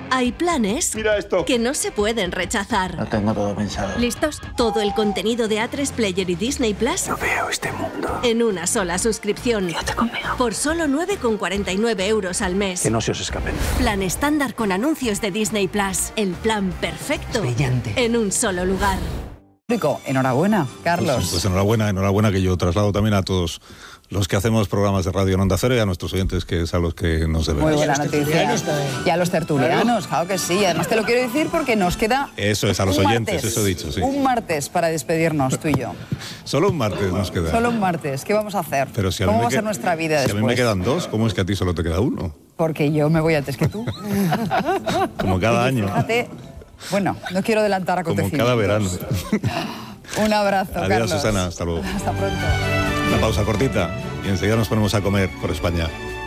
Hay planes Mira esto. que no se pueden rechazar. Lo tengo todo pensado. ¿Listos? Todo el contenido de A3 Player y Disney Plus No veo este mundo. en una sola suscripción. Quédate conmigo. Por solo 9,49 euros al mes. Que no se os escapen. Plan estándar con anuncios de Disney Plus. El plan perfecto. Brillante. En un solo lugar. Enhorabuena, Carlos. Pues enhorabuena que yo traslado también a todos los que hacemos programas de radio en Onda Cero y a nuestros oyentes, que es a los que nos debemos. Muy buena noticia. Y a los tertulianos, claro que sí. Además te lo quiero decir porque nos queda... Eso es, a los un oyentes, martes, eso he dicho, sí. Un martes para despedirnos, tú y yo. Solo un martes nos queda. Solo un martes. ¿Qué vamos a hacer? Pero si a mí ¿Cómo me va a ser nuestra vida si después? a mí me quedan dos, ¿cómo es que a ti solo te queda uno? Porque yo me voy antes que tú. Como cada año. Fíjate, bueno, no quiero adelantar Como acontecimientos. cada verano. Un abrazo, Adiós, Carlos. Susana, hasta luego. Hasta pronto. Una pausa cortita y enseguida nos ponemos a comer por España.